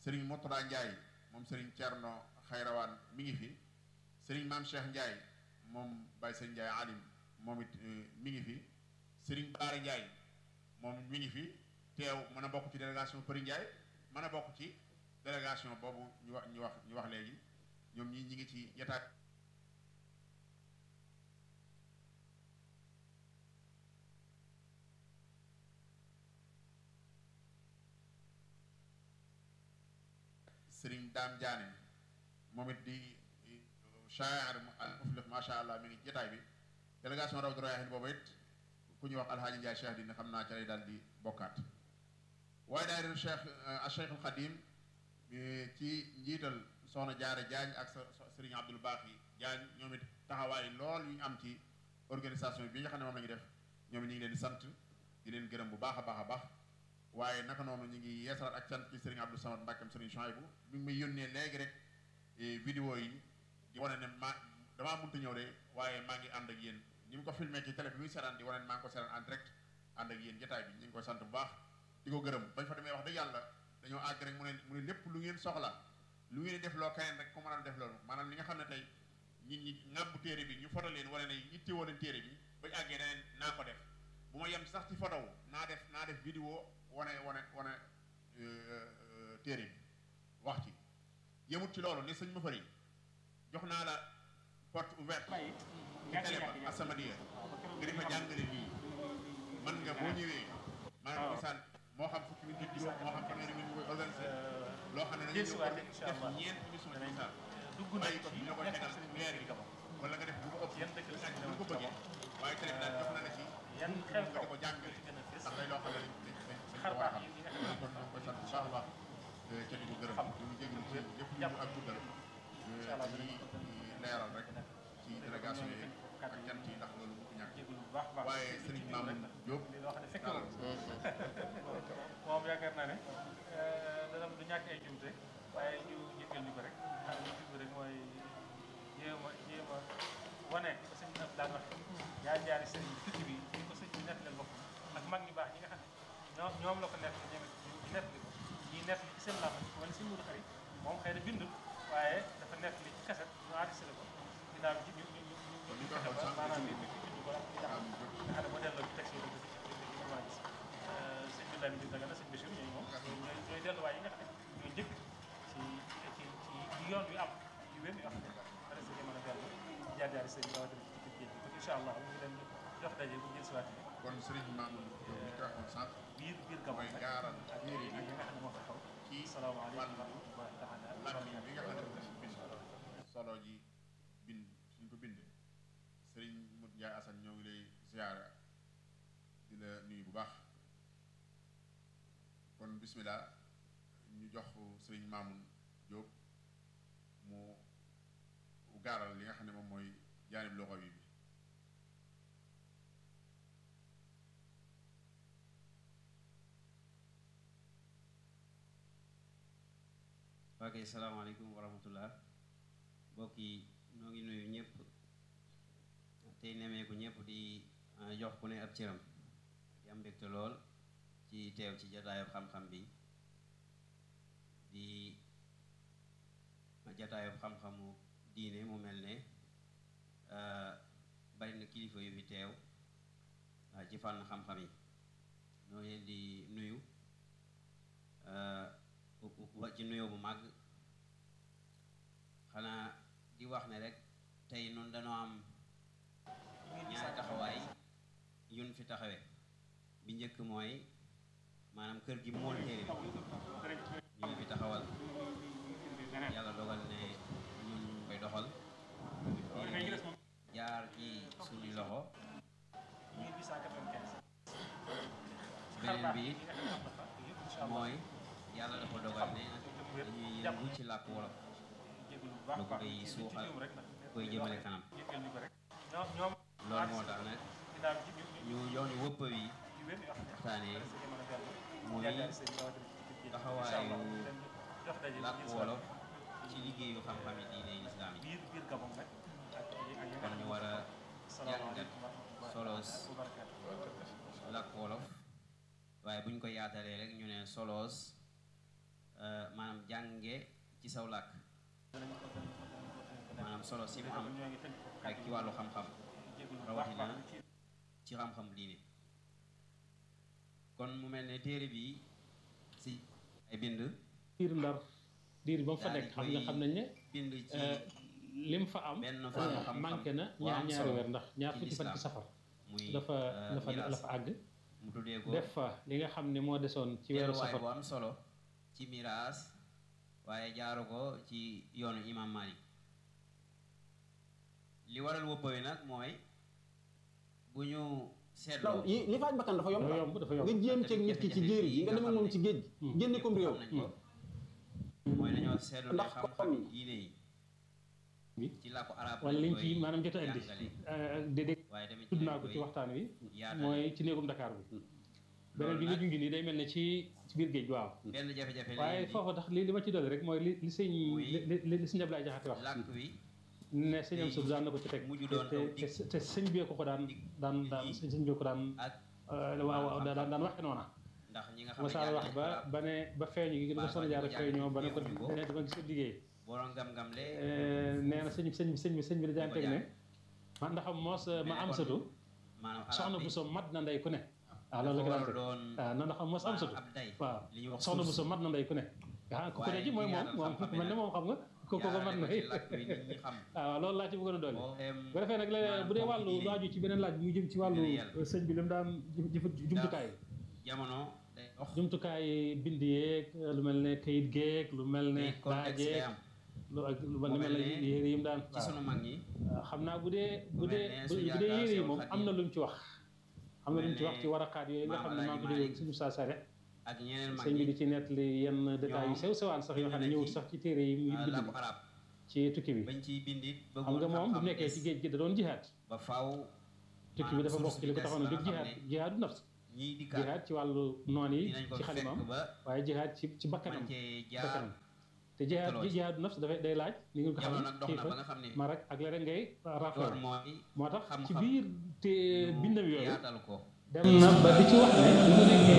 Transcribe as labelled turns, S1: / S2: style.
S1: Serigne Mourtada Ndiaye moom Serigne Thierno Xayrawaan mi ngi fi Serigne Maam Cheikh Ndiaye moom Baye Sëñ Ndiaye alim moom it mi ngi fi Serigne Baara Ndiaye moom mi ngi fi teew mën a bokk ci délégation Përi Ndiaye mën a bokk ci délégation boobu ñu wax léegi ñoom ñi ngi ci jotaay Serigne Dame Diané moom it di shaa'ir al muflih macha allah mi ngi jotaay bi délégation Rawdu Rayaahiin boobu it ku ñuy wax Alhaaji Ndiaye Cheikh dina xam naa ca lay daal di bokkaat waaye daayira Cheikh al Khadim ci njiital soxna Jaara Jaañ ak Serigne Abdoul Baaxi Jaañ ñoom it taxawaay lool yu ñu am ci organisation bi nga xam ne moom la ñu def ñoom it ñu ngi leen di sant di leen gërëm bu baax a baax a baax waaye naka noonu ñu ngi yeesalaat ak sant ci Serigne Abdou Samad Mbàkkam Serigne Chouaïbou mi ngi may yónnee léegi rek vidéo yi di wane ne damaa mënta ñëw de waaye maa ngi ànd ak yéen ni mu ko filmé ci télé bi muy seetaan di wane ne maa ngi ko seetaan en direct ànd ak yéen jotaay bi ñu ngi koy sant bu baax di ko gërëm bañ fa demee wax dëgg yàlla dañoo àgg rek mu ne lépp lu ngeen soxla lu ngeen di def loo keneen rek ko mën a def loolu maanaam li nga xam ne tey nit ñi ŋàbb téere bi ñu foto leen wane ne yittewoo leen téere bi bañ àggee daneen naa ko def bu ma yem sax ci photo wu naa def vidéo wane téere bi wax ci yemut ci loolu ne sëñ ma fari jox naa la porte ouverte ci télé ba As-Samadiyya nga defa jàngale lii man nga boo ñëwee maanaam misaal moo xam fukki minute juróom moo xam fanweeri minute ñu koy organisé loo xam ne dañuy ñëw def ñeent émission ci misaal bàyyi ko ñu la koy tegal weer yi wala nga def bu ko ëpp bu ko bëggee waaye télé bi daal jox na la ci nga di ko jàngale ndax day loo xam ne dañ ko war a xam kon ñoo koy sant bu baax a baax ca di ko gërëm ñu ngi jégalu ci lépp ñu ak guddal di leeral rek ci délégation yi ak cant yi ndax loolu bu ñàkk waaye Serigne Mamoun Diop
S2: moom yaakaar naa ne dana du ñàkk ay jumte waaye ñu jéggal ñu ko rek xam ñu jublu rek mooy jéem a wane ko sëñ bi daan wax jaari sëriñ bi tukki bi ñu ko sëñ bi nett leen boppam ak mag ñu baax ñi nga xam ne ñoom la ko nett ñoom ñu nett li ko ñii nett li ci seen làmb wala sëñ Moudou Khari moom xëy na bindul waaye dafa nett li ci kaset ñu enregistré ko ginnaaw bi ñu fexe ba maanaam ñu bind ko ak ñu taxaw nga xam ne boo delloo ci texte yi dañ ko mën a gis sëñ bi Lamine Diouf Dagana sëñ Bachir ñooñu moom ñooy delluwaay yi nga xam ne ñooy njëkk ci yoon wi am yu wér yoo xam ne pare sa mën a dellu jaar sëñ bi rawatina ci géej gi kon incha allah ñu ngi leen jox daje bu jël siwaat
S1: kon Serigne Mamoun Diop mi ko waxoon sànq
S2: biir gabon
S1: mooy gaaral
S2: ak yi nga xam ne moo fa xaw
S1: ci
S2: salaamaaleykum wa rahmatullahi taala
S1: làmmiñ bi nga xam ne def bind solo ji bind suñ ko bindee Serigne Mout Ndiaye Assane ñoo ngi lay ziara di la nuyu bu baax kon bismillah ñu jox Serigne Mamoun Diop mu gaaral li nga xam ne moom mooy jaanib loxo bi
S3: ok salaamaaleykum wa rahmatullah mbokk yi ñoo ngi nuyu ñëpp tey nemeeku ñëpp di jox ku ne ab cëram di am mbégte lool ci teew ci jataayub xam-xam bi di jataayub xam-xamu diine mu mel ne bari na kilifa yu fi teew ci fànn xam-xam yi ñoo leen di nuyu ci nuyoo bu màgg xanaa di wax ne rek tey noonu dañoo am ñaari taxawaay yun fi taxawe bi njëkk mooy maanaam kër gi mool téere bi ñu fi taxawal yàlla dogal ne ñun koy doxal jaar ci suñuy loxo beneen bi it mooy yàlla dafa dogal ne dañuy yëngu ci làkk wolof lu koy suuxal koy jëmale kanam loolu moo tax nag ñu yoonu wëpp wi waxtaanee muy taxawaayu làkk wolof ci liggéeyu xam-xam yi diine lislaam yi kon ñu war a jàngat solos làkk wolof waaye bu ñu ko yaatalee rek ñu ne solos maanaam jànge ci saw làkk maanaam solo si mu am rek ci wàllu xam-xam rawatina ci xam-xam diine kon mu mel ne téere bi si ay bind
S4: diir Ndar diir ba mu fa nekk xam nañ ne
S3: bind ci
S4: lim fa am
S3: benn fànn xam-xam
S4: manqué na ñaari weer ndax ñaar fukki fan ci safar
S3: muy
S4: la fa àgg
S3: mu tuddee ko
S4: def fa li nga xam ne moo desoon ci weeru safar
S3: bu am solo ci miraas waaye jaaru ko ci yoonu imam Malik li waral wëppa wi nag mooy bu ñu seetloo
S5: li faaj bakkan dafa yomb
S4: dafa yomb
S5: nga jéem ceeg nit ki ci jéer yi nga dem ak moom ci géej génne ko réew
S3: mooy dañoo seetlu ne xam-xam diine yi ci làkku arab
S4: wala liñ ci maanaam jot a indi déedéet
S3: waaye tamit
S4: tudd naa ko ci waxtaan wi mooy ci néegum Dakar bi beneen bi nga jungi nii day mel ne ci biir géej waaw
S3: benn jafe-jafe
S4: waaye foofu tax li ma ci dolli rek mooy li sëñ li sëñ Ablaye Jaxate wax
S3: làkk wi
S4: ne sëñ am sëb daan na ko ci teg te sëñ bee ko daan sëñ bee ko daan waaw daan waxe noona
S3: ndax ñi nga xam
S4: Moussa wax ba ne ba feeñu gi nga soxna Jaara feeñoo ba ne ko ne dama gis liggéey
S3: borom gam-gam le
S4: nee na sëñ bi da daan teg ne man ndax moos ma am satu soxna bu so mat na ndey ku ne waaw loolu la ko daan teg waaw na ndax moos am satu waaw soxna bu so mat na ndey ku ne nga xam ku ne ji mooy moom man ne moom xam nga ko mat na waaw loolu laa ci bëggoon a dolli bu defee nag bu dee wàllu laaju ci beneen laaj bi mu jëm ci wàllu sëñ bi li mu daan jëf jumtukaay
S3: jamono
S4: jumtukaay bind yeeg lu mel ne kayit geeg lu mel ne daajeeg lu mel ne yére yi mu daan
S3: ci sunu mag ñi
S4: xam naa bu dee yére yi moom am na lu mu ci wax am na lu mu ci wax ci waraqaat yooyu nga xam ne maa ngi ko jógee suñu saa sare
S3: ak ñeneen mag
S4: sëñ bi di ci nettali yenn détails yu sew sewaan sax yoo xam ne ñëwut sax ci téere yi muy bind ci tukki bi
S3: bañ ciy bindit
S4: xam nga moom bu nekkee ci géej gi da doon jihaad
S3: ba faaw
S4: tukki bi dafa bokk ci li ko taxoon a jóg jihaadu nafs jihaad ci wàllu noon yi ci xalimaam waaye jihaad ci bakkanam te jihaadu nafs dafay day laaj ni nga ko xam xiifa marak ak leneen ngay rapport moo tax ci biir te bindam yooyu dem na ba di ci wax ne